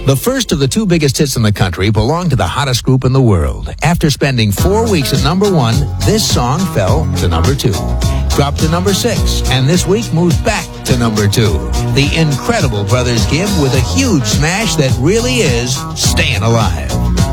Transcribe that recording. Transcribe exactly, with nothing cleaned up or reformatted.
The first of the two biggest hits in the country belonged to the hottest group in the world. After spending four weeks at number one, this song fell to number two. Dropped to number six, and this week moves back to number two. The Incredible Brothers Gibb with a huge smash that really is staying alive.